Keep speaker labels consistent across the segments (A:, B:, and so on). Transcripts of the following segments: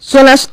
A: Son las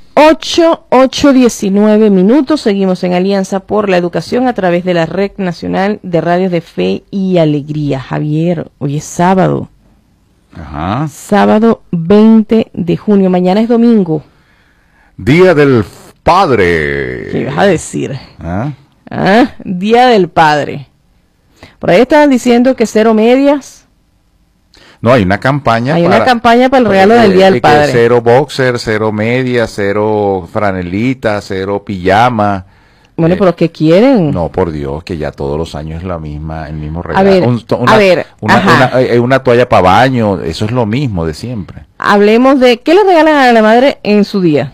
A: 8:19 minutos. Seguimos en Alianza por la Educación a través de la Red Nacional de Radios de Fe y Alegría. Javier, hoy es sábado.
B: Ajá.
A: Sábado 20 de junio. Mañana es domingo.
B: Día del Padre.
A: ¿Qué vas a decir?
B: ¿Ah?
A: Día del Padre. Por ahí estaban diciendo que cero medias.
B: No, hay una campaña.
A: Una campaña para el regalo del Día del Padre.
B: Cero boxer, cero media, cero franelita, cero pijama.
A: Bueno, pero ¿qué quieren?
B: No, por Dios, que ya todos los años es el mismo regalo.
A: A ver,
B: una toalla para baño, eso es lo mismo de siempre.
A: Hablemos de, ¿qué le regalan a la madre en su día?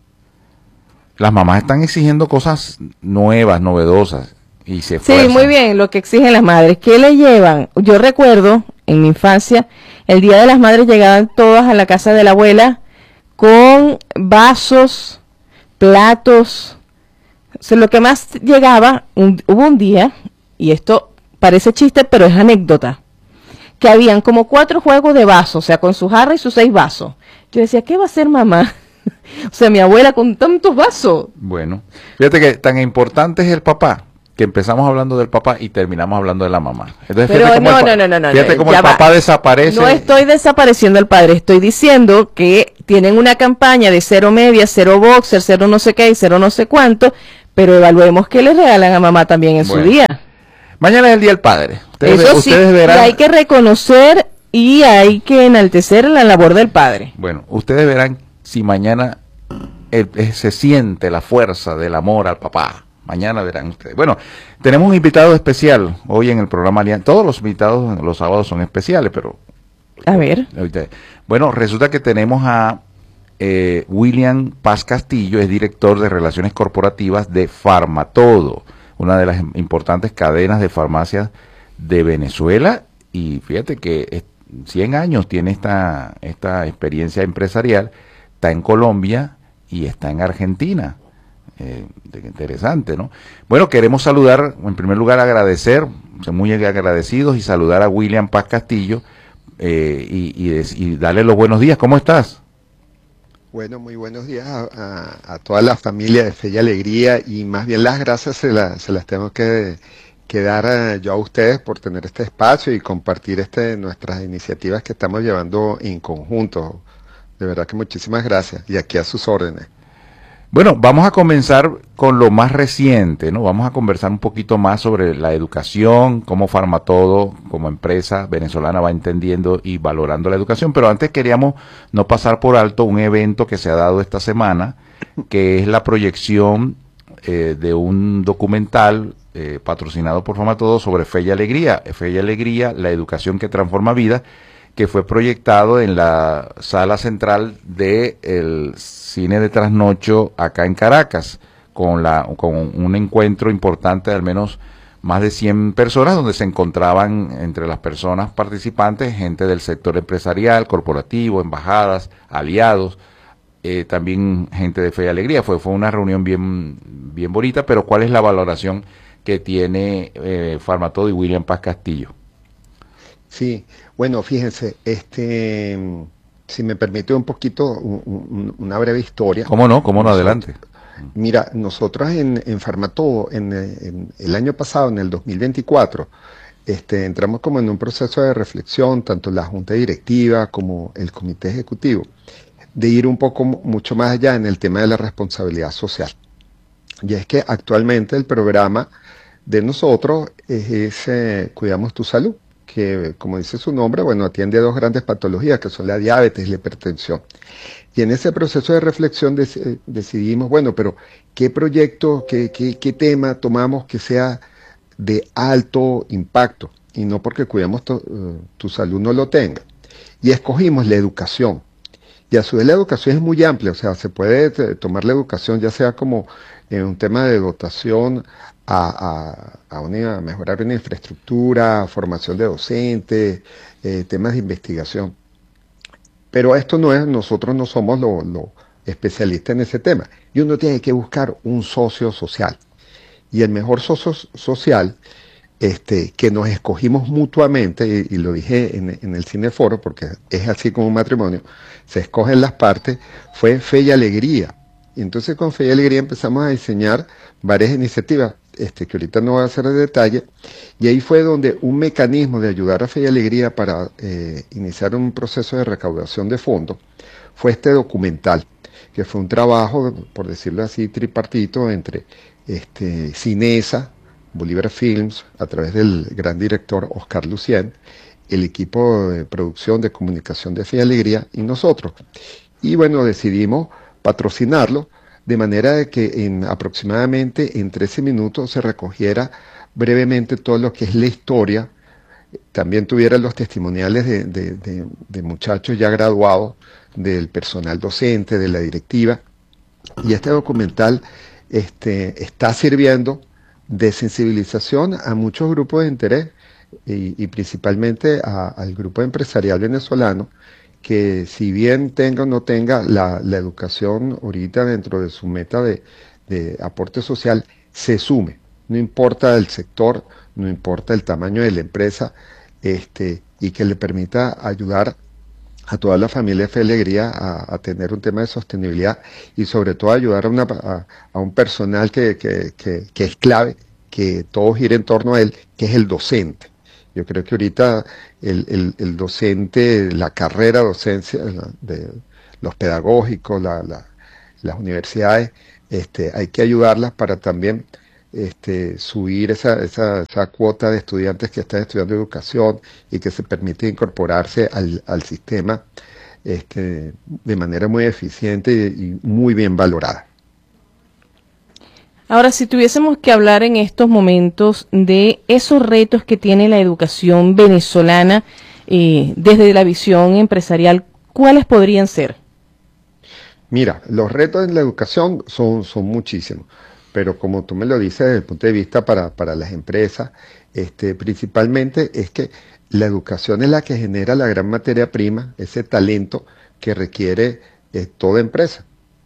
B: Las mamás están exigiendo cosas nuevas, novedosas, y se esfuerzan.
A: Sí, muy bien, lo que exigen las madres. ¿Qué le llevan? Yo recuerdo, en mi infancia, el Día de las Madres llegaban todas a la casa de la abuela con vasos, platos. O sea, lo que más llegaba, hubo un día, y esto parece chiste, pero es anécdota, que habían como 4 juegos de vasos, o sea, con su jarra y sus 6 vasos. Yo decía, ¿qué va a hacer mamá? O sea, mi abuela con tantos vasos.
B: Bueno, fíjate que tan importante es el papá, que empezamos hablando del papá y terminamos hablando de la mamá. Entonces,
A: pero no.
B: Fíjate cómo el papá desaparece.
A: No estoy desapareciendo al padre, estoy diciendo que tienen una campaña de cero media, cero boxer, cero no sé qué y cero no sé cuánto, pero evaluemos qué le regalan a mamá también en su día.
B: Mañana es el Día del Padre.
A: Ustedes verán. Y hay que reconocer y hay que enaltecer la labor del padre.
B: Bueno, ustedes verán si mañana se siente la fuerza del amor al papá. Mañana verán ustedes. Bueno, tenemos un invitado especial hoy en el programa Alianza. Todos los invitados los sábados son especiales, pero...
A: A ver.
B: Bueno, resulta que tenemos a William Paz Castillo, es director de Relaciones Corporativas de Farmatodo, una de las importantes cadenas de farmacias de Venezuela. Y fíjate que 100 años tiene esta experiencia empresarial. Está en Colombia y está en Argentina. Interesante, ¿no? Bueno, queremos saludar, en primer lugar agradecer, muy agradecidos, y saludar a William Paz Castillo y darle los buenos días. ¿Cómo estás?
C: Bueno, muy buenos días a toda la familia de Fe y Alegría, y más bien las gracias se las tengo que dar yo a ustedes por tener este espacio y compartir nuestras iniciativas que estamos llevando en conjunto. De verdad que muchísimas gracias, y aquí a sus órdenes.
B: Bueno, vamos a comenzar con lo más reciente, ¿no? Vamos a conversar un poquito más sobre la educación, cómo Farmatodo como empresa venezolana va entendiendo y valorando la educación, pero antes queríamos no pasar por alto un evento que se ha dado esta semana, que es la proyección de un documental patrocinado por Farmatodo sobre Fe y Alegría. Fe y Alegría, la educación que transforma vidas, que fue proyectado en la sala central del Cine de Trasnocho acá en Caracas, con un encuentro importante de al menos más de 100 personas, donde se encontraban entre las personas participantes gente del sector empresarial, corporativo, embajadas, aliados, también gente de Fe y Alegría. Fue una reunión bien bonita, pero ¿cuál es la valoración que tiene Farmatodo y William Paz Castillo?
C: Sí, bueno, fíjense, si me permite un poquito, una breve historia.
B: ¿Cómo no? Adelante.
C: Mira, nosotros en Farmatodo, en el año pasado, en el 2024, entramos como en un proceso de reflexión, tanto la Junta Directiva como el Comité Ejecutivo, de ir un poco mucho más allá en el tema de la responsabilidad social. Y es que actualmente el programa de nosotros es Cuidamos tu Salud, que, como dice su nombre, bueno, atiende a 2 grandes patologías, que son la diabetes y la hipertensión. Y en ese proceso de reflexión decidimos, bueno, pero ¿qué proyecto, qué tema tomamos que sea de alto impacto? Y no porque Cuidamos tu Salud no lo tenga. Y escogimos la educación. Y a su vez la educación es muy amplia, o sea, se puede tomar la educación ya sea como en un tema de dotación a mejorar una infraestructura, formación de docentes, temas de investigación. Pero esto no es, nosotros no somos los especialistas en ese tema. Y uno tiene que buscar un socio social. Y el mejor socio social que nos escogimos mutuamente, y lo dije en el Cineforo, porque es así como un matrimonio, se escogen las partes, fue Fe y Alegría. Y entonces con Fe y Alegría empezamos a diseñar varias iniciativas, que ahorita no voy a hacer de detalle, y ahí fue donde un mecanismo de ayudar a Fe y Alegría para iniciar un proceso de recaudación de fondos fue este documental, que fue un trabajo, por decirlo así, tripartito entre Cinesa, Bolívar Films, a través del gran director Oscar Lucien, el equipo de producción de comunicación de Fe y Alegría y nosotros. Y bueno, decidimos patrocinarlo de manera de que en aproximadamente en 13 minutos se recogiera brevemente todo lo que es la historia, también tuviera los testimoniales de muchachos ya graduados, del personal docente, de la directiva, y este documental está sirviendo de sensibilización a muchos grupos de interés y principalmente al grupo empresarial venezolano, que si bien tenga o no tenga la educación ahorita dentro de su meta de aporte social, se sume, no importa el sector, no importa el tamaño de la empresa, y que le permita ayudar a toda la familia Fe y Alegría a tener un tema de sostenibilidad y sobre todo ayudar a un personal que es clave, que todo gira en torno a él, que es el docente. Yo creo que ahorita el docente, la carrera docencia de los pedagógicos, las universidades, hay que ayudarlas para también subir esa cuota de estudiantes que están estudiando educación y que se permite incorporarse al sistema de manera muy eficiente y muy bien valorada.
A: Ahora, si tuviésemos que hablar en estos momentos de esos retos que tiene la educación venezolana desde la visión empresarial, ¿cuáles podrían ser?
C: Mira, los retos en la educación son muchísimos, pero como tú me lo dices desde el punto de vista para las empresas, principalmente es que la educación es la que genera la gran materia prima, ese talento que requiere toda empresa,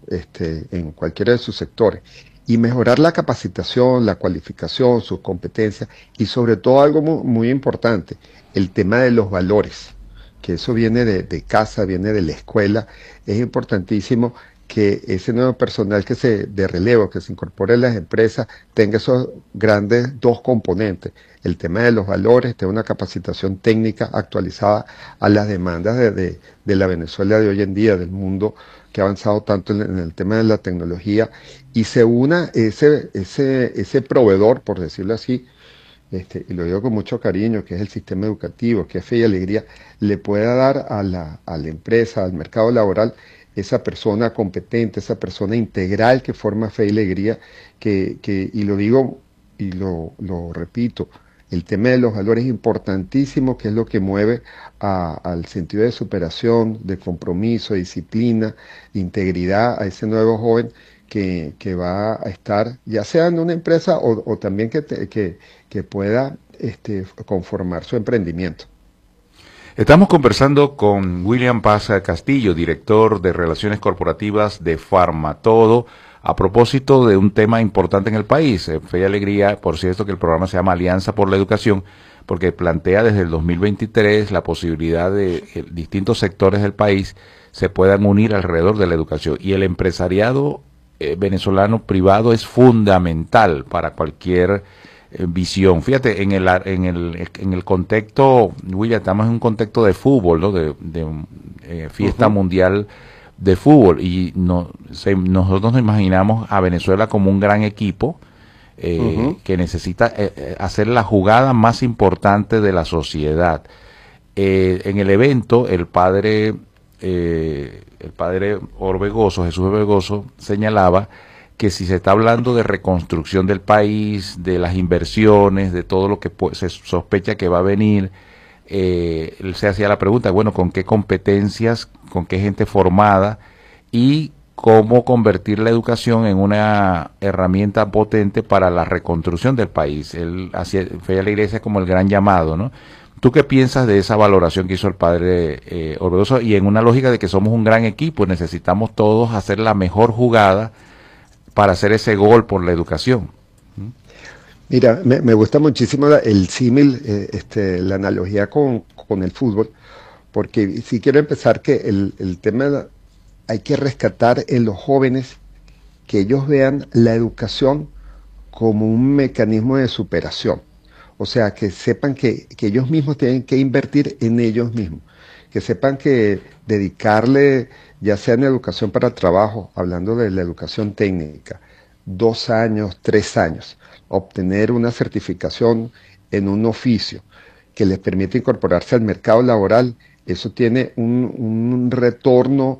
C: en cualquiera de sus sectores. Y mejorar la capacitación, la cualificación, sus competencias y sobre todo algo muy importante, el tema de los valores, que eso viene de casa, viene de la escuela. Es importantísimo que ese nuevo personal de relevo que se incorpore en las empresas tenga esos grandes dos componentes, el tema de los valores, tenga una capacitación técnica actualizada a las demandas de la Venezuela de hoy en día, del mundo que ha avanzado tanto en el tema de la tecnología, y se una ese proveedor, por decirlo así, y lo digo con mucho cariño, que es el sistema educativo, que es Fe y Alegría, le pueda dar a la empresa, al mercado laboral, esa persona competente, esa persona integral que forma Fe y Alegría, y lo digo y lo repito, el tema de los valores es importantísimo, que es lo que mueve al sentido de superación, de compromiso, de disciplina, de integridad a ese nuevo joven que va a estar, ya sea en una empresa o también que pueda conformar su emprendimiento.
B: Estamos conversando con William Paz Castillo, director de Relaciones Corporativas de Farmatodo, a propósito de un tema importante en el país. Fe y Alegría, por cierto, que el programa se llama Alianza por la Educación, porque plantea desde el 2023 la posibilidad de que distintos sectores del país se puedan unir alrededor de la educación. Y el empresariado venezolano privado es fundamental para cualquier visión. Fíjate, en el contexto, William, estamos en un contexto de fútbol, ¿no? De fiesta mundial de fútbol, y nosotros nos imaginamos a Venezuela como un gran equipo que necesita hacer la jugada más importante de la sociedad. En el evento, el padre Orbegoso, Jesús Orbegoso, señalaba que si se está hablando de reconstrucción del país, de las inversiones, de todo lo que se sospecha que va a venir, él se hacía la pregunta, bueno, ¿con qué competencias, con qué gente formada y cómo convertir la educación en una herramienta potente para la reconstrucción del país? Él fue a la iglesia como el gran llamado, ¿no? ¿Tú qué piensas de esa valoración que hizo el padre Orbegoso? Y en una lógica de que somos un gran equipo, necesitamos todos hacer la mejor jugada para hacer ese gol por la educación.
C: Mira, me gusta muchísimo el símil, la analogía con el fútbol, porque sí quiero empezar que el tema hay que rescatar en los jóvenes que ellos vean la educación como un mecanismo de superación. O sea, que sepan que ellos mismos tienen que invertir en ellos mismos, que sepan que dedicarle, ya sea en educación para trabajo, hablando de la educación técnica, 2 años, 3 años, obtener una certificación en un oficio que les permite incorporarse al mercado laboral, eso tiene un retorno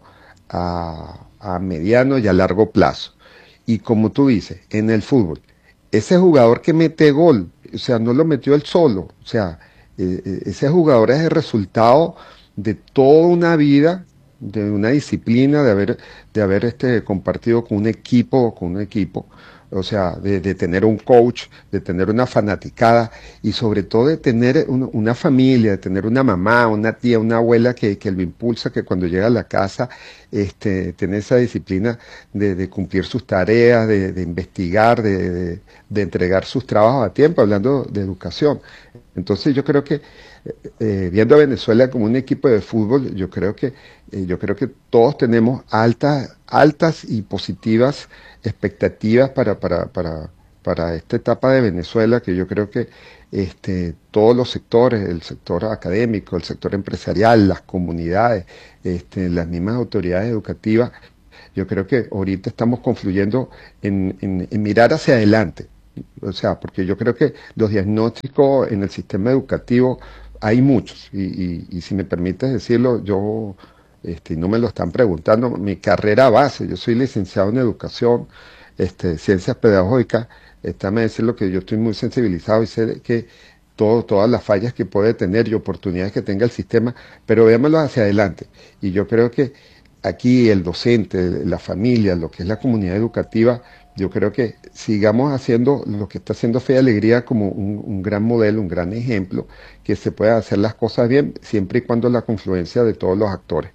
C: a mediano y a largo plazo. Y como tú dices, en el fútbol, ese jugador que mete gol, o sea, no lo metió él solo, o sea, ese jugador es el resultado de toda una vida, de una disciplina, de haber compartido con un equipo, o sea, de tener un coach, de tener una fanaticada y sobre todo de tener una familia, de tener una mamá, una tía, una abuela que lo impulsa, que cuando llega a la casa, tener esa disciplina de cumplir sus tareas, de investigar, de entregar sus trabajos a tiempo, hablando de educación. Entonces yo creo que viendo a Venezuela como un equipo de fútbol, yo creo que todos tenemos altas y positivas expectativas para esta etapa de Venezuela, que yo creo que todos los sectores, el sector académico, el sector empresarial, las comunidades, las mismas autoridades educativas, yo creo que ahorita estamos confluyendo en mirar hacia adelante. O sea, porque yo creo que los diagnósticos en el sistema educativo hay muchos, y si me permites decirlo, yo, no me lo están preguntando, mi carrera base, yo soy licenciado en educación, ciencias pedagógicas, me decirlo que yo estoy muy sensibilizado y sé que todas las fallas que puede tener y oportunidades que tenga el sistema, pero veámoslo hacia adelante. Y yo creo que aquí el docente, la familia, lo que es la comunidad educativa, yo creo que sigamos haciendo lo que está haciendo Fe y Alegría como un gran modelo, un gran ejemplo, que se pueda hacer las cosas bien, siempre y cuando la confluencia de todos los actores.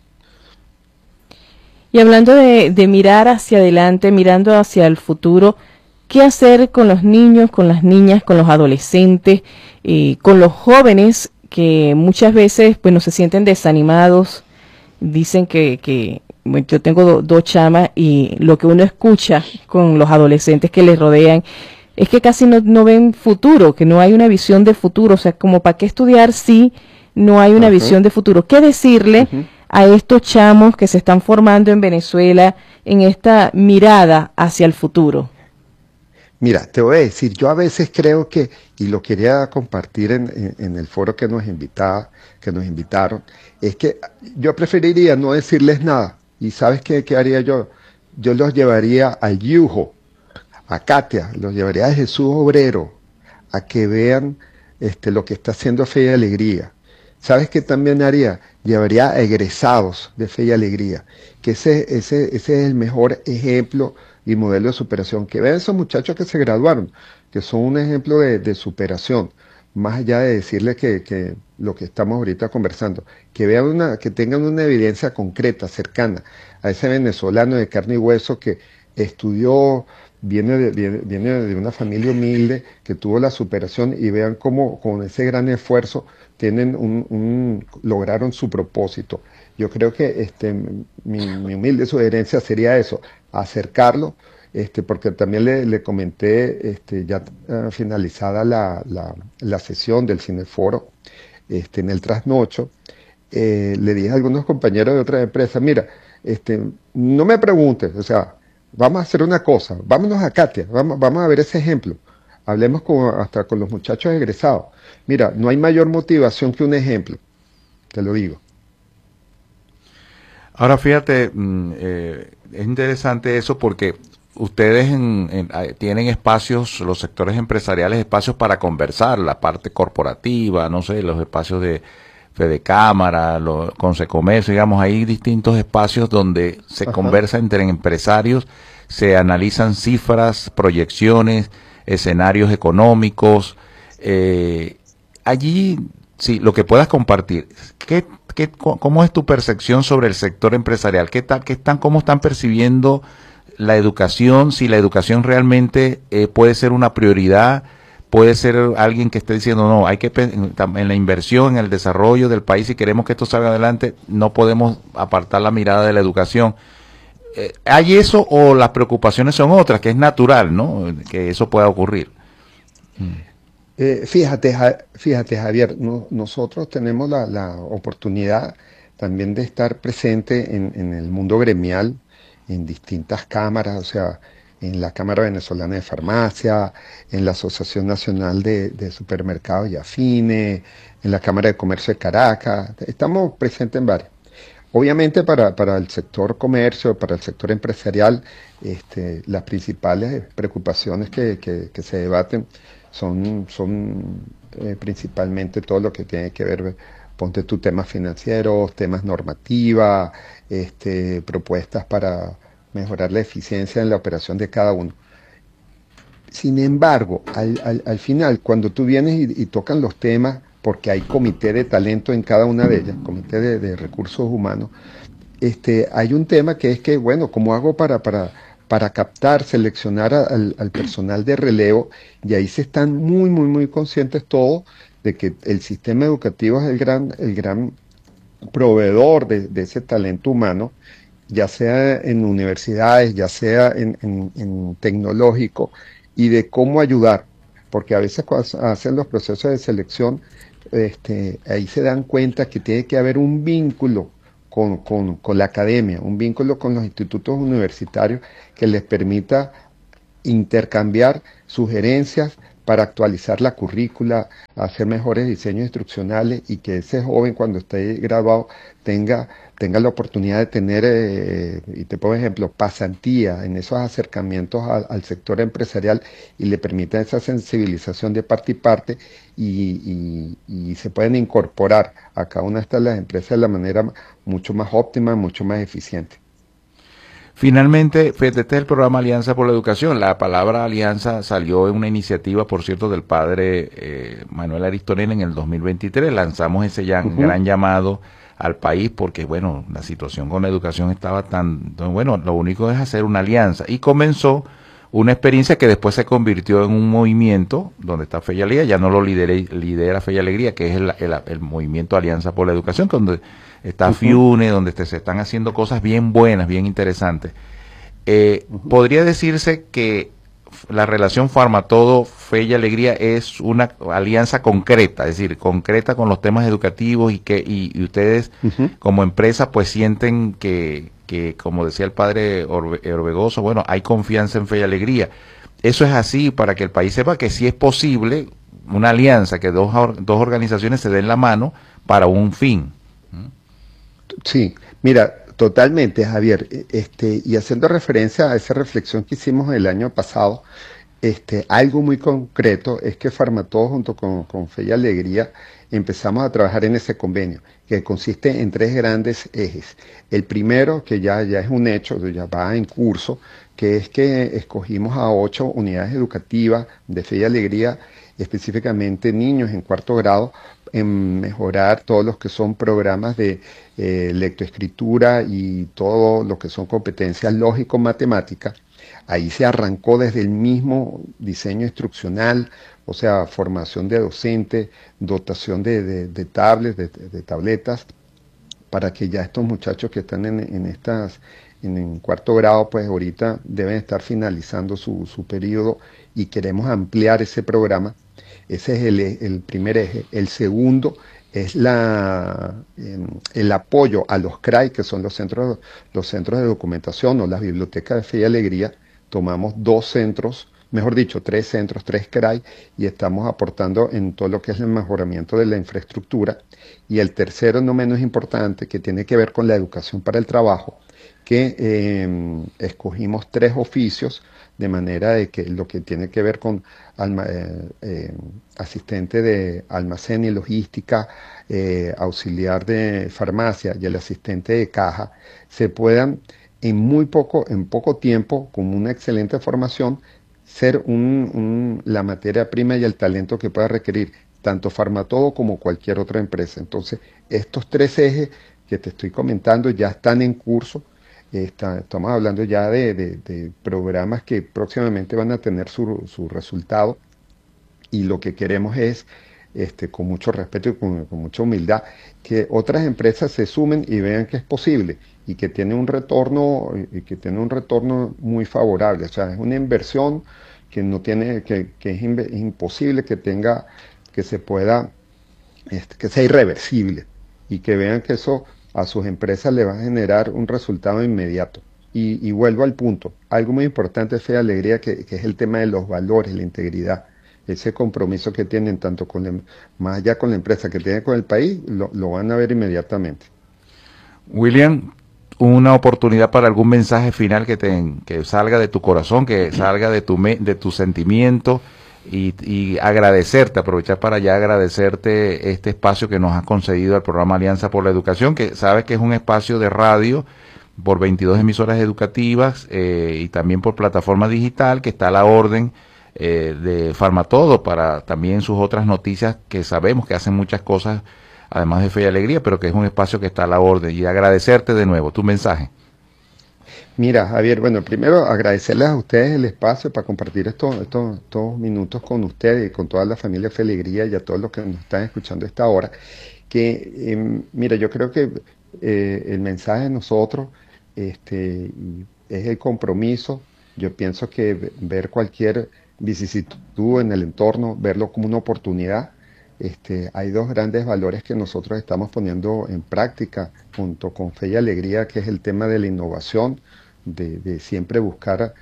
A: Y hablando de mirar hacia adelante, mirando hacia el futuro, ¿qué hacer con los niños, con las niñas, con los adolescentes, con los jóvenes que muchas veces pues, no se sienten desanimados? Dicen que bueno, yo tengo dos chamas y lo que uno escucha con los adolescentes que les rodean es que casi no ven futuro, que no hay una visión de futuro. O sea, como para qué estudiar si no hay una visión de futuro. ¿Qué decirle a estos chamos que se están formando en Venezuela en esta mirada hacia el futuro?
C: Mira, te voy a decir, yo a veces creo que, y lo quería compartir en el foro que nos invitaron, es que yo preferiría no decirles nada. ¿Y sabes qué haría yo? Yo los llevaría al Yujo, a Katia, los llevaría a Jesús Obrero, a que vean lo que está haciendo Fe y Alegría. ¿Sabes qué también haría? Llevaría a egresados de Fe y Alegría, que ese es el mejor ejemplo y modelo de superación. Que vean esos muchachos que se graduaron, que son un ejemplo de superación, más allá de decirles que lo que estamos ahorita conversando, que vean que tengan una evidencia concreta, cercana a ese venezolano de carne y hueso que estudió, viene de una familia humilde, que tuvo la superación, y vean cómo con ese gran esfuerzo lograron su propósito. Yo creo que mi humilde sugerencia sería eso, acercarlo, porque también le comenté, ya finalizada la sesión del Cineforo, en el trasnocho, le dije a algunos compañeros de otras empresas, mira, no me preguntes, o sea, vamos a hacer una cosa, vámonos a Katia, vamos a ver ese ejemplo, hablemos hasta con los muchachos egresados. Mira, no hay mayor motivación que un ejemplo, te lo digo.
B: Ahora fíjate, es interesante eso porque ustedes tienen espacios, los sectores empresariales, espacios para conversar, la parte corporativa, no sé, los espacios de Fedecámara, Consecomercio, digamos, hay distintos espacios donde se conversa entre empresarios, se analizan cifras, proyecciones, escenarios económicos. Allí, sí, lo que puedas compartir, ¿cómo es tu percepción sobre el sector empresarial? ¿Cómo están percibiendo la educación? Si la educación realmente puede ser una prioridad puede ser alguien que esté diciendo, no, hay que en la inversión, en el desarrollo del país, si queremos que esto salga adelante, no podemos apartar la mirada de la educación. ¿Hay eso o las preocupaciones son otras, que es natural, ¿no? Que eso pueda ocurrir?
C: Fíjate, Javier, nosotros tenemos la oportunidad también de estar presente en el mundo gremial, en distintas cámaras, o sea, en la Cámara Venezolana de Farmacia, en la Asociación Nacional de Supermercados y Afines, en la Cámara de Comercio de Caracas, estamos presentes en varias. Obviamente para el sector comercio, para el sector empresarial, las principales preocupaciones que se debaten son principalmente todo lo que tiene que ver, ponte tú, temas financieros, temas normativa, propuestas para mejorar la eficiencia en la operación de cada uno. Sin embargo, al final, cuando tú vienes y tocan los temas, porque hay comité de talento en cada una de ellas, comité de recursos humanos, hay un tema que es que, bueno, ¿cómo hago para captar, seleccionar al personal de relevo? Y ahí se están muy conscientes todos de que el sistema educativo es el gran proveedor de ese talento humano, ya sea en universidades, ya sea en tecnológico, y de cómo ayudar, porque a veces cuando hacen los procesos de selección, ahí se dan cuenta que tiene que haber un vínculo con la academia, un vínculo con los institutos universitarios que les permita intercambiar sugerencias para actualizar la currícula, hacer mejores diseños instruccionales y que ese joven cuando esté graduado tenga la oportunidad de tener, y te pongo ejemplo, pasantía en esos acercamientos al sector empresarial y le permita esa sensibilización de parte y parte y se pueden incorporar a cada una de las empresas de la manera mucho más óptima, mucho más eficiente.
B: Finalmente, fíjate, este es el programa Alianza por la Educación. La palabra alianza salió en una iniciativa, por cierto, del padre Manuel Aristonel en el 2023. Lanzamos ese gran llamado al país porque, bueno, la situación con la educación estaba bueno, lo único es hacer una alianza. Y comenzó una experiencia que después se convirtió en un movimiento donde está Fe y Alegría, ya no lo lidera Fe y Alegría, que es el movimiento Alianza por la Educación, donde está FIUNE, donde se están haciendo cosas bien buenas, bien interesantes. Podría decirse que la relación Farmatodo, Fe y Alegría es una alianza concreta, es decir, concreta con los temas educativos y ustedes como empresa pues sienten que como decía el padre Orbegoso, bueno, hay confianza en Fe y Alegría. Eso es así para que el país sepa que sí es posible una alianza, que dos organizaciones se den la mano para un fin.
C: Sí, mira, totalmente, Javier. Y haciendo referencia a esa reflexión que hicimos el año pasado, algo muy concreto es que Farmatodo junto con Fe y Alegría empezamos a trabajar en ese convenio, que consiste en 3 grandes ejes. El primero, que ya es un hecho, ya va en curso, que es que escogimos a 8 unidades educativas de Fe y Alegría, específicamente niños en 4º grado, en mejorar todos los que son programas de lectoescritura y todo lo que son competencias lógico-matemáticas. Ahí se arrancó desde el mismo diseño instruccional, o sea, formación de docentes, dotación de tablets, de tabletas, para que ya estos muchachos que están en 4º grado, pues ahorita deben estar finalizando su periodo y queremos ampliar ese programa. Ese es el primer eje. El segundo es el apoyo a los CRAI, que son los centros de documentación o las bibliotecas de Fe y Alegría. Tomamos 2 centros, mejor dicho, 3 centros, 3 CRAI, y estamos aportando en todo lo que es el mejoramiento de la infraestructura. Y el tercero, no menos importante, que tiene que ver con la educación para el trabajo, que escogimos 3 oficios, de manera de que lo que tiene que ver con asistente de almacén y logística, auxiliar de farmacia y el asistente de caja, se puedan en poco tiempo, con una excelente formación, ser la materia prima y el talento que pueda requerir tanto Farmatodo como cualquier otra empresa. Entonces, estos 3 ejes que te estoy comentando ya están en curso. Estamos hablando ya de programas que próximamente van a tener su resultado Y lo que queremos es, con mucho respeto y con mucha humildad, que otras empresas se sumen y vean que es posible y que tiene un retorno muy favorable. O sea, es una inversión que no tiene, que es imposible que se pueda, que sea irreversible, y que vean que eso a sus empresas le va a generar un resultado inmediato. Y vuelvo al punto, algo muy importante es Fe y Alegría, que es el tema de los valores, la integridad, ese compromiso que tienen tanto más allá con la empresa que tienen con el país, lo van a ver inmediatamente.
B: William, una oportunidad para algún mensaje final que salga de tu corazón, que salga de tu sentimiento, y agradecerte, aprovechar para ya agradecerte este espacio que nos has concedido al programa Alianza por la Educación, que sabes que es un espacio de radio por 22 emisoras educativas y también por plataforma digital, que está a la orden de Farmatodo para también sus otras noticias, que sabemos que hacen muchas cosas además de Fe y Alegría, pero que es un espacio que está a la orden. Y agradecerte de nuevo tu mensaje.
C: Mira, Javier, bueno, primero agradecerles a ustedes el espacio para compartir estos minutos con ustedes y con toda la familia Fe y Alegría y a todos los que nos están escuchando a esta hora. Mira, yo creo que el mensaje de nosotros es el compromiso. Yo pienso que ver cualquier vicisitud en el entorno, verlo como una oportunidad. Hay dos grandes valores que nosotros estamos poniendo en práctica junto con Fe y Alegría, que es el tema de la innovación, de siempre buscar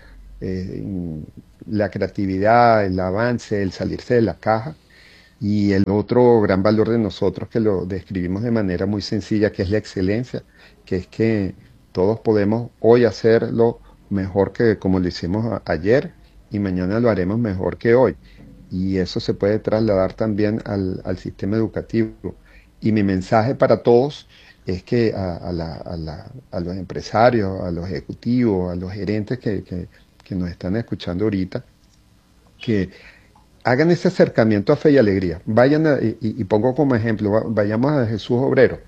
C: la creatividad, el avance, el salirse de la caja. Y el otro gran valor de nosotros, que lo describimos de manera muy sencilla, que es la excelencia, que es que todos podemos hoy hacerlo mejor que como lo hicimos ayer, y mañana lo haremos mejor que hoy. Y eso se puede trasladar también al sistema educativo. Y mi mensaje para todos es que a los empresarios, a los ejecutivos, a los gerentes que nos están escuchando ahorita, que hagan ese acercamiento a Fe y Alegría. Vayan y pongo como ejemplo, vayamos a Jesús Obrero,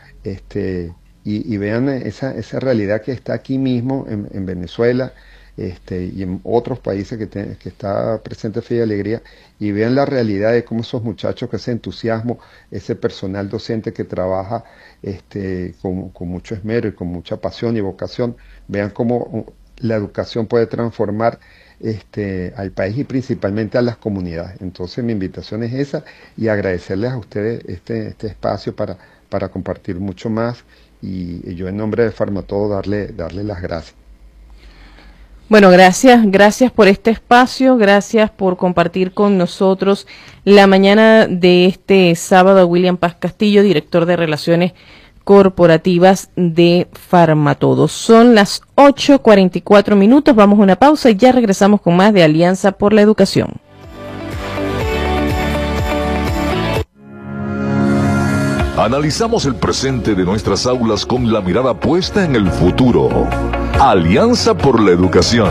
C: y vean esa realidad que está aquí mismo en Venezuela, y en otros países que está presente Fe y Alegría, y vean la realidad de cómo esos muchachos, que ese entusiasmo, ese personal docente que trabaja con mucho esmero y con mucha pasión y vocación, vean cómo la educación puede transformar al país y principalmente a las comunidades. Entonces mi invitación es esa, y agradecerles a ustedes este espacio para compartir mucho más, y yo en nombre de Farmatodo darle las gracias.
A: Bueno, gracias por este espacio, gracias por compartir con nosotros la mañana de este sábado a William Paz Castillo, director de Relaciones Corporativas de Farmatodo. Son las 8:44, vamos a una pausa y ya regresamos con más de Alianza por la Educación.
D: Analizamos el presente de nuestras aulas con la mirada puesta en el futuro. Alianza por la Educación.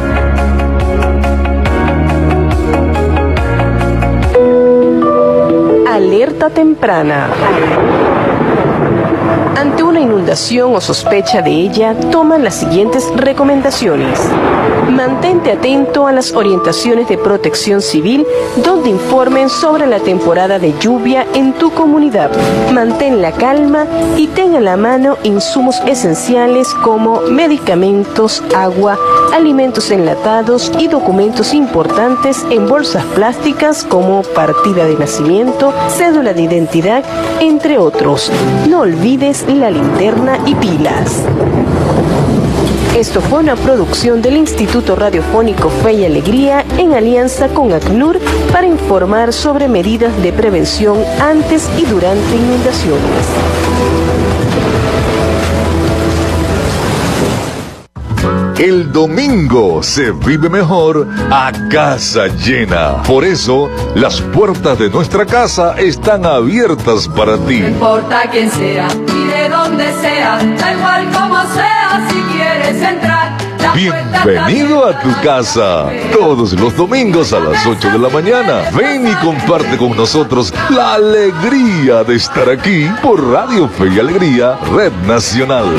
A: Alerta temprana. Ante una inundación o sospecha de ella, toman las siguientes recomendaciones. Mantente atento a las orientaciones de Protección Civil, donde informen sobre la temporada de lluvia en tu comunidad. Mantén la calma y ten a la mano insumos esenciales como medicamentos, agua, alimentos enlatados y documentos importantes en bolsas plásticas como partida de nacimiento, cédula de identidad, entre otros. No olvides la linterna y pilas. Esto fue una producción del Instituto Radiofónico Fe y Alegría en alianza con ACNUR para informar sobre medidas de prevención antes y durante inundaciones.
D: El domingo se vive mejor a casa llena. Por eso, las puertas de nuestra casa están abiertas para ti.
E: No importa quién sea y de dónde sea, da igual como sea, si quieres entrar.
D: Bienvenido a tu casa. Todos los domingos a las 8 de la mañana. Ven y comparte con nosotros la alegría de estar aquí por Radio Fe y Alegría, Red Nacional.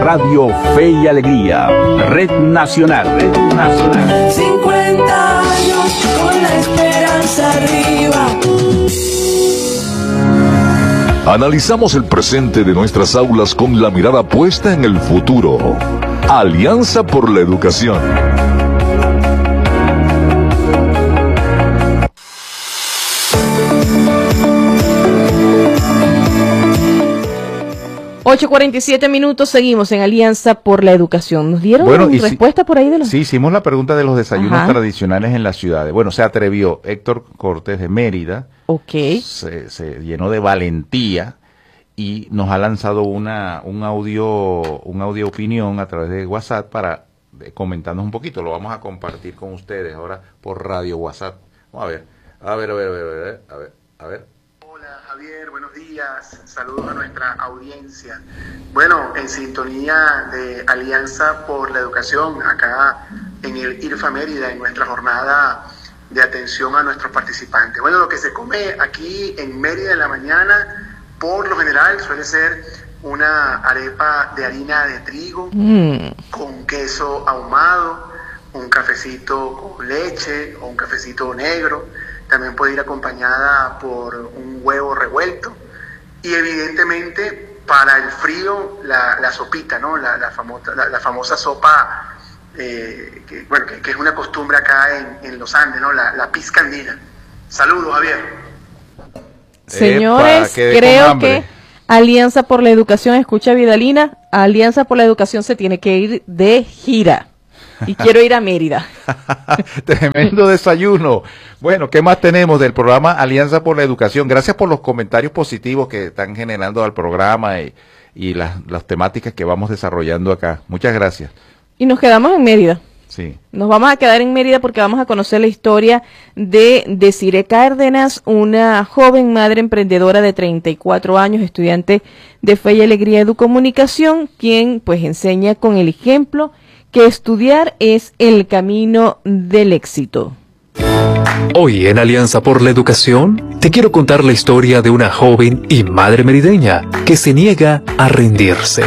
F: Radio Fe y Alegría, Red Nacional.
E: 50 años con la esperanza arriba.
D: Analizamos el presente de nuestras aulas con la mirada puesta en el futuro. Alianza por la Educación.
A: 8:47 minutos, seguimos en Alianza por la Educación. ¿Nos dieron respuesta por ahí de los...?
B: Sí, hicimos la pregunta de los desayunos
A: Ajá.
B: tradicionales en las ciudades. Bueno, se atrevió Héctor Cortés de Mérida, se llenó de valentía y nos ha lanzado un audio opinión a través de WhatsApp para comentarnos un poquito. Lo vamos a compartir con ustedes ahora por radio WhatsApp. Vamos a ver.
G: Hola Javier, buenos días, saludos a nuestra audiencia. Bueno, en sintonía de Alianza por la Educación, acá en el IRFA Mérida, en nuestra jornada de atención a nuestros participantes. Bueno, lo que se come aquí en Mérida en la mañana, por lo general suele ser una arepa de harina de trigo con queso ahumado, un cafecito con leche o un cafecito negro. También puede ir acompañada por un huevo revuelto y evidentemente para el frío la sopita, ¿no? La famosa sopa que es una costumbre acá en los Andes, ¿no? La pizca andina. Saludos, Javier.
A: Señores, creo que Alianza por la Educación, escucha Vidalina, Alianza por la Educación se tiene que ir de gira. Y quiero ir a Mérida.
B: Tremendo desayuno. Bueno, ¿qué más tenemos del programa Alianza por la Educación? Gracias por los comentarios positivos que están generando al programa y las temáticas que vamos desarrollando acá. Muchas gracias.
A: Y nos quedamos en Mérida.
B: Sí.
A: Nos vamos a quedar en Mérida porque vamos a conocer la historia de Desiree Cárdenas, una joven madre emprendedora de 34 años, estudiante de Fe y Alegría Educomunicación, quien pues enseña con el ejemplo que estudiar es el camino del éxito.
H: Hoy en Alianza por la Educación te quiero contar la historia de una joven y madre merideña que se niega a rendirse.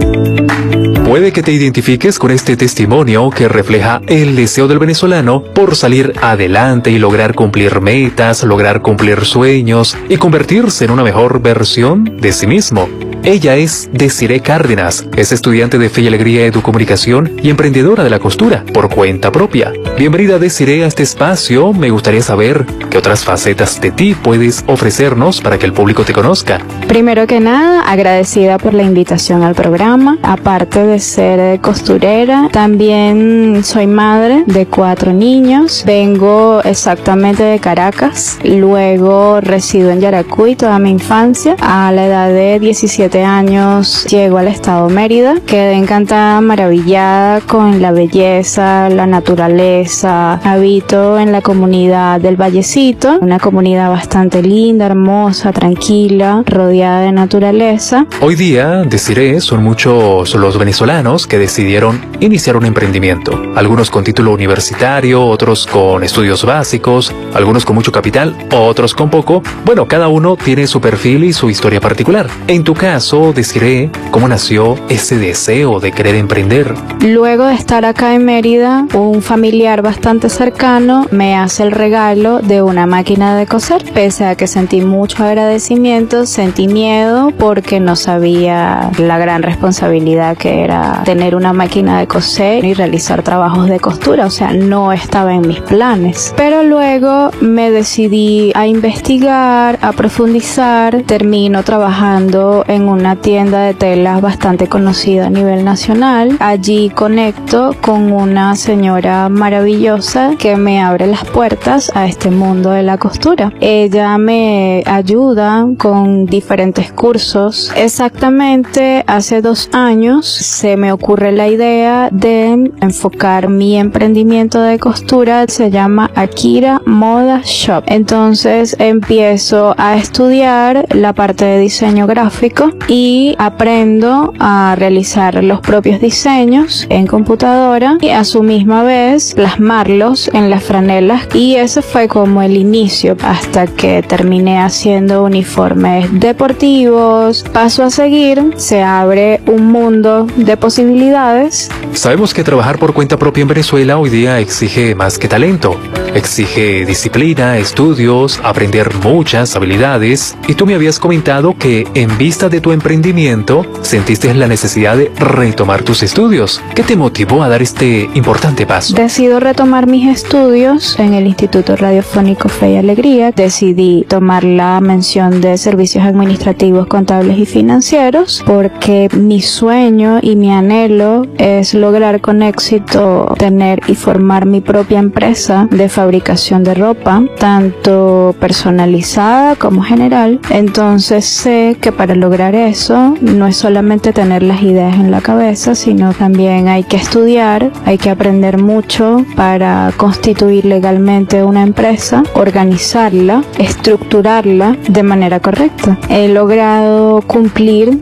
H: Puede que te identifiques con este testimonio que refleja el deseo del venezolano por salir adelante y lograr cumplir metas, lograr cumplir sueños y convertirse en una mejor versión de sí mismo. Ella es Desiree Cárdenas, es estudiante de Fe y Alegría Educomunicación y emprendedora de la costura por cuenta propia. Bienvenida Desiree a este espacio, me gustaría saber qué otras facetas de ti puedes ofrecernos para que el público te conozca.
I: Primero que nada, agradecida por la invitación al programa. Aparte de ser costurera, también soy madre de 4 niños. Vengo exactamente de Caracas, luego resido en Yaracuy toda mi infancia. A la edad de 17 años llego al estado Mérida. Quedé encantada, maravillada con la belleza, la naturaleza. Habito en la comunidad del Vallecito, una comunidad bastante linda, hermosa, tranquila, rodeada de naturaleza.
H: Hoy día, Desiree, son muchos los venezolanos que decidieron iniciar un emprendimiento. Algunos con título universitario, otros con estudios básicos, algunos con mucho capital, otros con poco. Bueno, cada uno tiene su perfil y su historia particular. En tu caso, Desiree, ¿cómo nació ese deseo de querer emprender?
I: Luego de estar acá en Mérida, un familiar bastante cercano me hace el regalo de una máquina de coser. Pese a que sentí mucho agradecimiento, sentí miedo porque no sabía la gran responsabilidad que era tener una máquina de coser y realizar trabajos de costura, o sea, no estaba en mis planes. Pero luego me decidí a investigar, a profundizar. Termino trabajando en una tienda de telas bastante conocida a nivel nacional. Allí conecto con una señora maravillosa que me abre las puertas a este mundo de la costura. Ella me ayuda con diferentes cursos. Exactamente hace 2 años se me ocurre la idea de enfocar mi emprendimiento de costura. Se llama Aquí Kira Moda Shop. Entonces empiezo a estudiar la parte de diseño gráfico y aprendo a realizar los propios diseños en computadora y a su misma vez plasmarlos en las franelas, y ese fue como el inicio hasta que terminé haciendo uniformes deportivos. Paso a seguir, se abre un mundo de posibilidades.
H: Sabemos que trabajar por cuenta propia en Venezuela hoy día exige más que talento. Exige disciplina, estudios, aprender muchas habilidades. Y tú me habías comentado que en vista de tu emprendimiento sentiste la necesidad de retomar tus estudios. ¿Qué te motivó a dar este importante paso?
I: Decido retomar mis estudios en el Instituto Radiofónico Fe y Alegría. Decidí tomar la mención de servicios administrativos, contables y financieros porque mi sueño y mi anhelo es lograr con éxito tener y formar mi propia empresa de fabricación de ropa, tanto personalizada como general. Entonces sé que para lograr eso no es solamente tener las ideas en la cabeza, sino también hay que estudiar, hay que aprender mucho para constituir legalmente una empresa, organizarla, estructurarla de manera correcta. He logrado cumplir,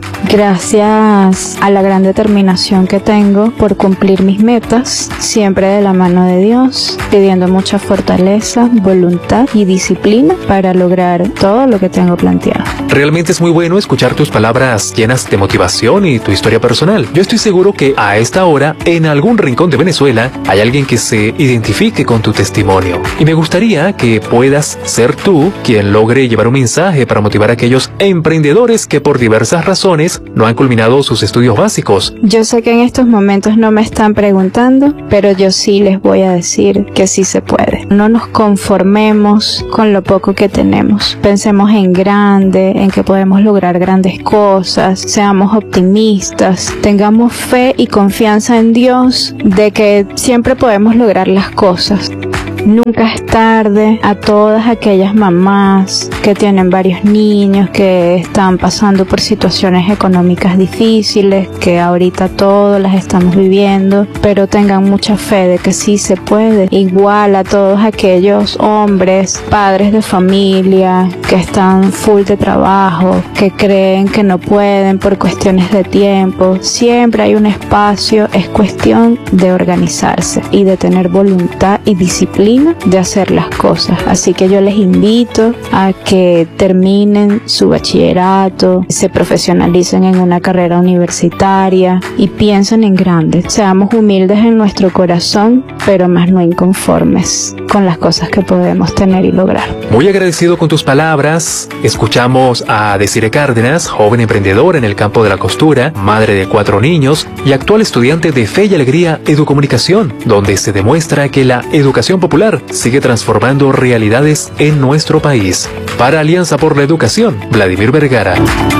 I: gracias a la gran determinación que tengo por cumplir mis metas, siempre de la mano de Dios, pidiendo mucha fortaleza, voluntad y disciplina para lograr todo lo que tengo planteado.
H: Realmente es muy bueno escuchar tus palabras llenas de motivación y tu historia personal. Yo estoy seguro que a esta hora, en algún rincón de Venezuela, hay alguien que se identifique con tu testimonio. Y me gustaría que puedas ser tú quien logre llevar un mensaje para motivar a aquellos emprendedores que por diversas razones no han culminado sus estudios básicos.
I: Yo sé que en estos momentos no me están preguntando, pero yo sí les voy a decir que sí se puede. No nos conformemos con lo poco que tenemos. Pensemos en grande, en que podemos lograr grandes cosas, seamos optimistas, tengamos fe y confianza en Dios de que siempre podemos lograr las cosas. Nunca es tarde. A todas aquellas mamás que tienen varios niños, que están pasando por situaciones económicas difíciles, que ahorita todas las estamos viviendo, pero tengan mucha fe de que sí se puede. Igual a todos aquellos hombres, padres de familia, que están full de trabajo, que creen que no pueden por cuestiones de tiempo. Siempre hay un espacio, es cuestión de organizarse y de tener voluntad y disciplina de hacer las cosas. Así que yo les invito a que terminen su bachillerato, se profesionalicen en una carrera universitaria y piensen en grande. Seamos humildes en nuestro corazón, pero más no inconformes con las cosas que podemos tener y lograr.
H: Muy agradecido con tus palabras. Escuchamos a Desiree Cárdenas, joven emprendedora en el campo de la costura, madre de 4 niños y actual estudiante de Fe y Alegría Educomunicación, donde se demuestra que la educación popular sigue transformando realidades en nuestro país. Para Alianza por la Educación, Vladimir Vergara.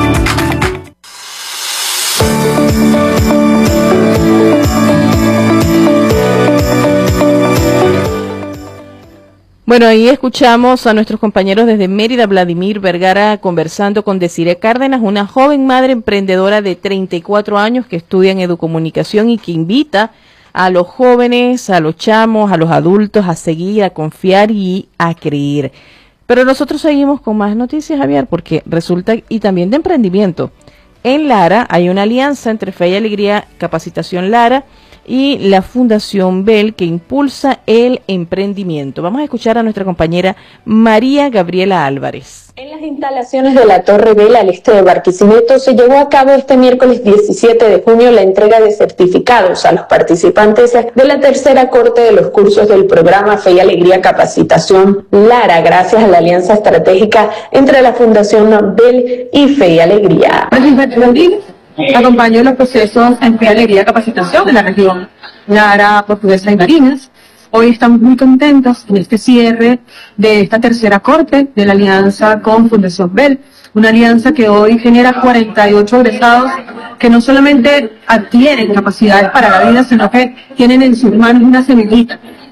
A: Bueno, ahí escuchamos a nuestros compañeros desde Mérida, Vladimir Vergara, conversando con Desiree Cárdenas, una joven madre emprendedora de 34 años que estudia en educomunicación y que invita a los jóvenes, a los chamos, a los adultos a seguir, a confiar y a creer. Pero nosotros seguimos con más noticias, Javier, porque resulta, y también de emprendimiento. En Lara hay una alianza entre Fe y Alegría Capacitación Lara y la Fundación Bell que impulsa el emprendimiento. Vamos a escuchar a nuestra compañera María Gabriela Álvarez.
J: En las instalaciones de la Torre Bell al este de Barquisimeto se llevó a cabo este miércoles 17 de junio la entrega de certificados a los participantes de la tercera corte de los cursos del programa Fe y Alegría Capacitación Lara, gracias a la alianza estratégica entre la Fundación Bell y Fe y Alegría.
K: Acompaño los procesos en Fe y Alegría Capacitación de la región Lara, Portuguesa y Marinas. Hoy estamos muy contentos en este cierre de esta tercera corte de la alianza con Fundación Bell, una alianza que hoy genera 48 egresados que no solamente adquieren capacidades para la vida, sino que tienen en sus manos una semillita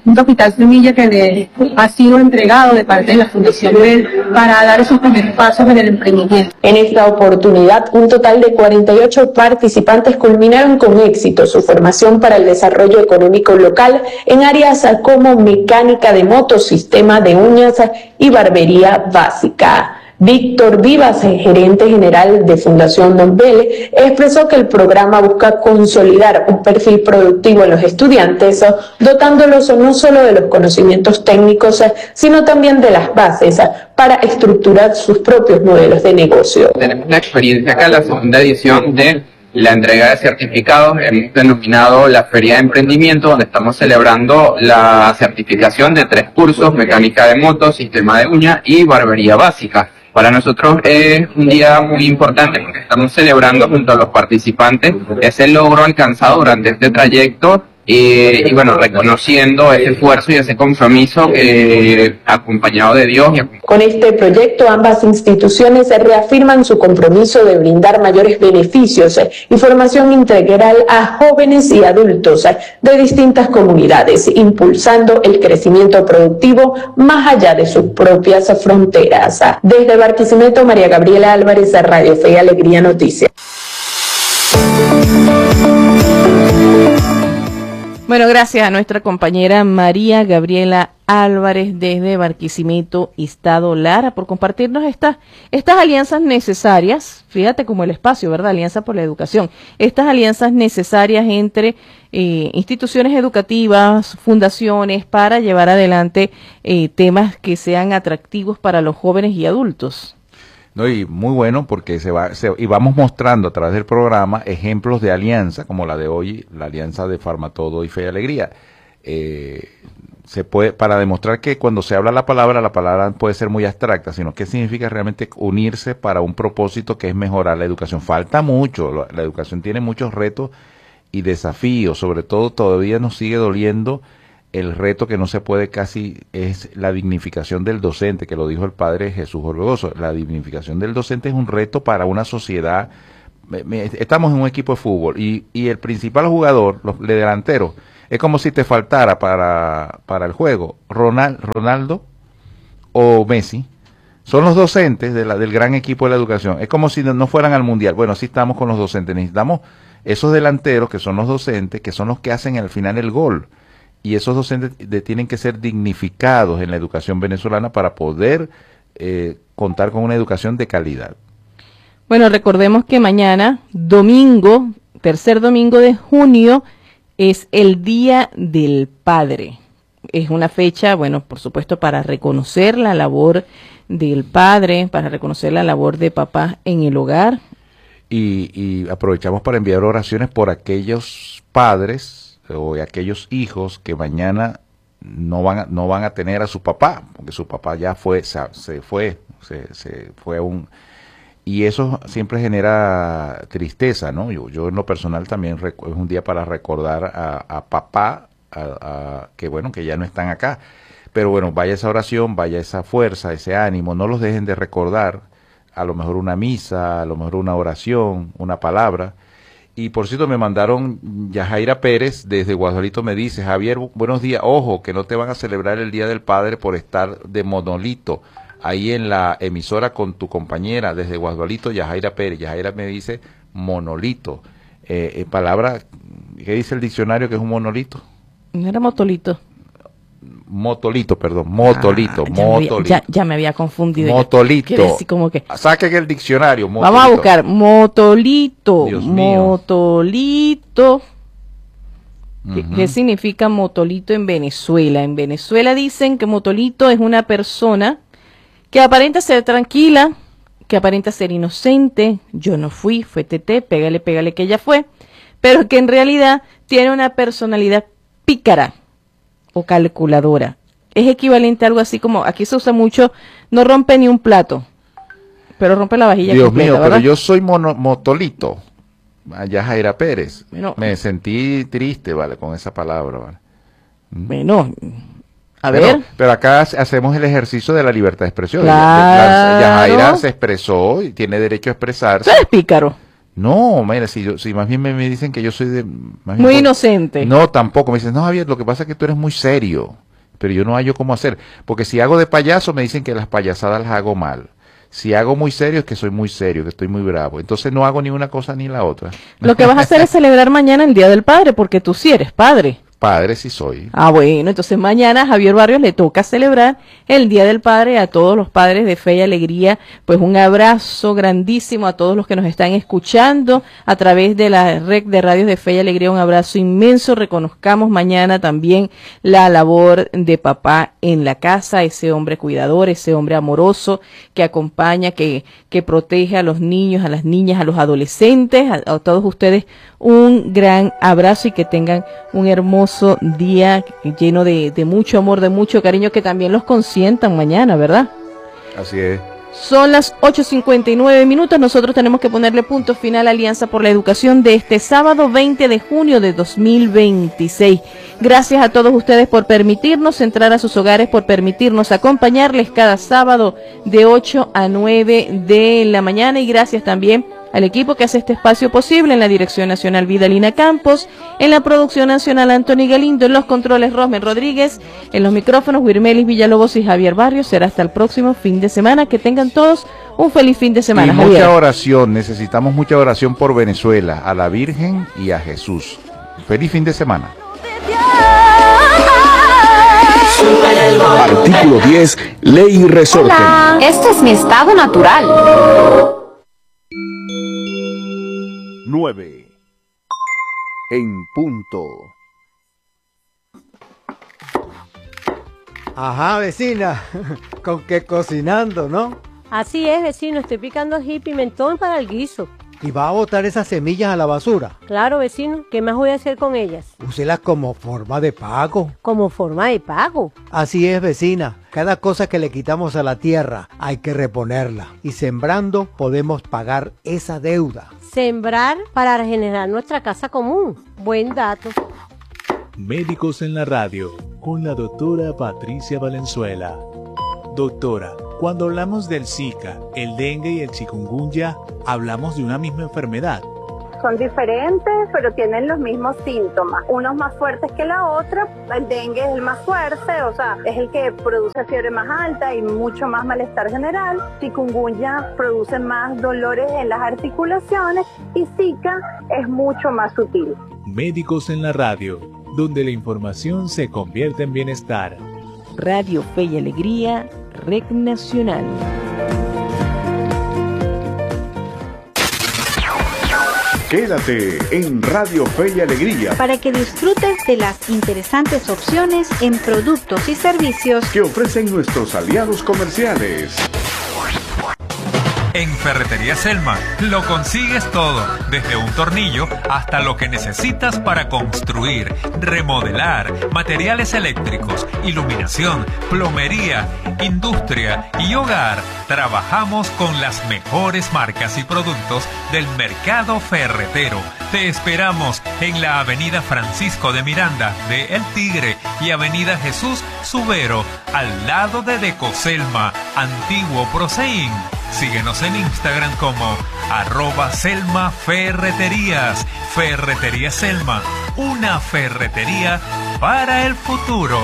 K: un capital semilla que le ha sido entregado de parte de la Fundación BEL para dar esos primeros pasos en el emprendimiento.
J: En esta oportunidad, un total de 48 participantes culminaron con éxito su formación para el desarrollo económico local en áreas como mecánica de motos, sistema de uñas y barbería básica. Víctor Vivas, gerente general de Fundación Nobel, expresó que el programa busca consolidar un perfil productivo en los estudiantes, dotándolos no solo de los conocimientos técnicos, sino también de las bases para estructurar sus propios modelos de negocio.
L: Tenemos una experiencia acá en la segunda edición de la entrega de certificados. Hemos denominado la Feria de Emprendimiento, donde estamos celebrando la certificación de 3 cursos: mecánica de motos, sistema de uña y barbería básica. Para nosotros es un día muy importante porque estamos celebrando junto a los participantes ese logro alcanzado durante este trayecto y bueno, reconociendo ese esfuerzo y ese compromiso acompañado de Dios.
J: Con este proyecto, ambas instituciones reafirman su compromiso de brindar mayores beneficios y formación integral a jóvenes y adultos de distintas comunidades, impulsando el crecimiento productivo más allá de sus propias fronteras. Desde Barquisimeto, María Gabriela Álvarez, Radio Fe y Alegría Noticias.
A: Bueno, gracias a nuestra compañera María Gabriela Álvarez desde Barquisimeto, Estado Lara, por compartirnos estas alianzas necesarias. Fíjate como el espacio, ¿verdad? Alianza por la Educación. Estas alianzas necesarias entre instituciones educativas, fundaciones, para llevar adelante temas que sean atractivos para los jóvenes y adultos.
B: No, y muy bueno porque y vamos mostrando a través del programa ejemplos de alianza, como la de hoy, la alianza de Farmatodo y Fe y Alegría. Se puede, para demostrar que cuando se habla la palabra puede ser muy abstracta, sino que significa realmente unirse para un propósito que es mejorar la educación. Falta mucho, la educación tiene muchos retos y desafíos, sobre todo todavía nos sigue doliendo el reto que no se puede casi, es la dignificación del docente, que lo dijo el padre Jesús Orbegoso. La dignificación del docente es un reto para una sociedad. Estamos en un equipo de fútbol y el principal jugador, el delantero, es como si te faltara para el juego Ronaldo o Messi. Son los docentes del gran equipo de la educación. Es como si no fueran al mundial. Bueno, así estamos con los docentes. Necesitamos esos delanteros, que son los docentes, que son los que hacen al final el gol. Y esos docentes tienen que ser dignificados en la educación venezolana para poder contar con una educación de calidad.
A: Bueno, recordemos que mañana, domingo, tercer domingo de junio, es el Día del Padre. Es una fecha, bueno, por supuesto, para reconocer la labor del padre, para reconocer la labor de papá en el hogar.
B: Y aprovechamos para enviar oraciones por aquellos padres o aquellos hijos que mañana no van a tener a su papá, porque su papá ya se fue y eso siempre genera tristeza, ¿no? Yo en lo personal también es un día para recordar a papá, que bueno, que ya no están acá, pero bueno, vaya esa oración, vaya esa fuerza, ese ánimo, no los dejen de recordar, a lo mejor una misa, a lo mejor una oración, una palabra. Y por cierto, me mandaron Yajaira Pérez desde Guadualito, me dice: Javier, buenos días, ojo, que no te van a celebrar el Día del Padre por estar de monolito ahí en la emisora con tu compañera desde Guadualito, Yajaira Pérez. Yajaira me dice monolito, palabra, ¿qué dice el diccionario que es un monolito?
A: No era motolito.
B: Motolito, perdón, motolito,
A: ya me había confundido.
B: Motolito.
A: Quiere decir como que
B: saquen el diccionario. Motolito.
A: Vamos a buscar motolito.
B: Dios mío.
A: Motolito. ¿Qué significa motolito en Venezuela? En Venezuela dicen que motolito es una persona que aparenta ser tranquila, que aparenta ser inocente. Yo no fui, fue Tete, pégale que ella fue, pero que en realidad tiene una personalidad pícara o calculadora. Es equivalente a algo así como, aquí se usa mucho, no rompe ni un plato, pero rompe la vajilla
B: Dios
A: completa,
B: mío,
A: ¿verdad?
B: pero yo soy motolito. Allá Jaira Pérez.
A: Bueno,
B: me sentí triste, vale, con esa palabra, vale.
A: Bueno, a ver.
B: Pero acá hacemos el ejercicio de la libertad de expresión.
A: Claro.
B: Yajaira se expresó y tiene derecho a expresarse.
A: Tú eres pícaro.
B: No, mira, si más bien me dicen que yo soy
A: muy inocente.
B: No, tampoco. Me dicen, no, Javier, lo que pasa es que tú eres muy serio. Pero yo no hallo cómo hacer. Porque si hago de payaso, me dicen que las payasadas las hago mal. Si hago muy serio, es que soy muy serio, que estoy muy bravo. Entonces no hago ni una cosa ni la otra.
A: Lo que vas a hacer es celebrar mañana el Día del Padre, porque tú sí eres padre.
B: Padre sí soy.
A: Ah, bueno, entonces mañana a Javier Barrios le toca celebrar el Día del Padre a todos los padres de Fe y Alegría. Pues un abrazo grandísimo a todos los que nos están escuchando a través de la red de radios de Fe y Alegría. Un abrazo inmenso. Reconozcamos mañana también la labor de papá en la casa, ese hombre cuidador, ese hombre amoroso que acompaña, que protege a los niños, a las niñas, a los adolescentes, a todos ustedes. Un gran abrazo y que tengan un hermoso día lleno de mucho amor, de mucho cariño, que también los consientan mañana, ¿verdad?
B: Así es.
A: Son las 8:59. Nosotros tenemos que ponerle punto final a Alianza por la Educación de este sábado 20 de junio de 2026. Gracias a todos ustedes por permitirnos entrar a sus hogares, por permitirnos acompañarles cada sábado de 8 a 9 de la mañana, y gracias también al equipo que hace este espacio posible, en la Dirección Nacional Vidalina Campos, en la Producción Nacional Anthony Galindo, en los controles Rosmen Rodríguez, en los micrófonos Wirmelis Villalobos y Javier Barrios. Será hasta el próximo fin de semana. Que tengan todos un feliz fin de semana.
B: Y
A: Javier.
B: Mucha oración, necesitamos mucha oración por Venezuela, a la Virgen y a Jesús. Feliz fin de semana.
F: Artículo 10, Ley y Resorte.
M: Hola, este es mi estado natural.
F: 9 en punto.
N: Ajá, vecina, con que cocinando, ¿no?
O: Así es, vecino, estoy picando ají y pimentón para el guiso.
N: ¿Y va a botar esas semillas a la basura?
O: Claro, vecino, ¿qué más voy a hacer con ellas?
N: Úselas como forma de pago.
O: ¿Como forma de pago?
N: Así es, vecina. Cada cosa que le quitamos a la tierra hay que reponerla. Y sembrando podemos pagar esa deuda.
O: Sembrar para regenerar nuestra casa común. Buen dato.
P: Médicos en la radio, con la doctora Patricia Valenzuela. Doctora, cuando hablamos del Zika, el dengue y el chikungunya, hablamos de una misma enfermedad.
Q: Son diferentes, pero tienen los mismos síntomas. Unos más fuertes que la otra. El dengue es el más fuerte, o sea, es el que produce fiebre más alta y mucho más malestar general. Chikungunya produce más dolores en las articulaciones y Zika es mucho más sutil.
P: Médicos en la radio, donde la información se convierte en bienestar.
A: Radio Fe y Alegría, Red Nacional.
R: Quédate en Radio Fe y Alegría
S: para que disfrutes de las interesantes opciones en productos y servicios
R: que ofrecen nuestros aliados comerciales.
T: En Ferretería Selma lo consigues todo, desde un tornillo hasta lo que necesitas para construir, remodelar, materiales eléctricos, iluminación, plomería, industria y hogar. Trabajamos con las mejores marcas y productos del mercado ferretero. Te esperamos en la Avenida Francisco de Miranda de El Tigre y Avenida Jesús Subero, al lado de Decoselma, antiguo Proseín. Síguenos en Instagram como @SelmaFerreterías. Ferretería Selma, una ferretería para el futuro.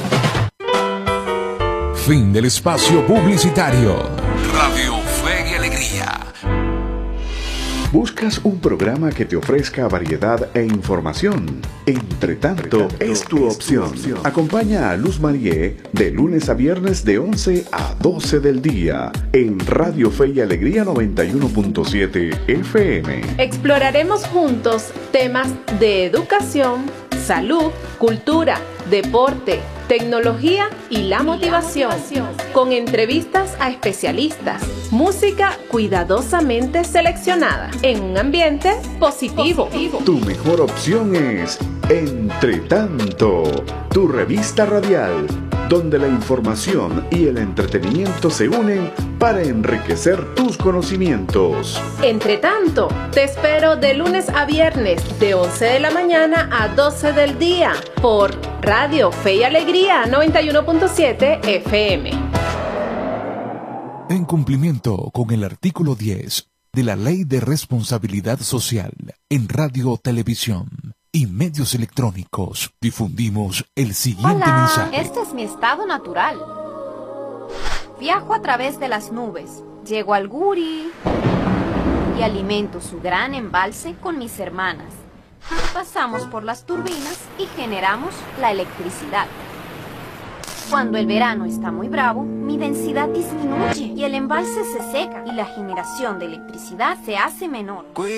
U: Fin del espacio publicitario.
D: Radio Fe y Alegría.
R: ¿Buscas un programa que te ofrezca variedad e información? Entretanto, es tu opción. Acompaña a Luz Marie de lunes a viernes de 11 a 12 del día en Radio Fe y Alegría 91.7 FM.
V: Exploraremos juntos temas de educación, salud, cultura, deporte, tecnología y la motivación, con entrevistas a especialistas, música cuidadosamente seleccionada, en un ambiente positivo.
R: Tu mejor opción es Entretanto, tu revista radial, donde la información y el entretenimiento se unen para enriquecer tus conocimientos.
V: Entretanto, te espero de lunes a viernes de 11 de la mañana a 12 del día por Radio Fe y Alegría 91.7 FM.
U: En cumplimiento con el artículo 10 de la Ley de Responsabilidad Social en radio, televisión y medios electrónicos. Difundimos el siguiente
M: Hola,
U: mensaje.
M: este es mi estado natural. Viajo a través de las nubes, llego al Guri y alimento su gran embalse con mis hermanas. Pasamos por las turbinas y generamos la electricidad. Cuando el verano está muy bravo, mi densidad disminuye y el embalse se seca y la generación de electricidad se hace menor.